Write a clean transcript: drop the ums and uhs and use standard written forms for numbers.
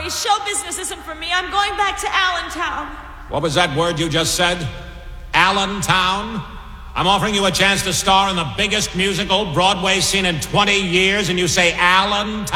sorry. Show business isn't for me. I'm going back to Allentown. What was that word you just said? Allentown? I'm offering you a chance to star in the biggest musical Broadway seen in 20 years, and you say Allentown?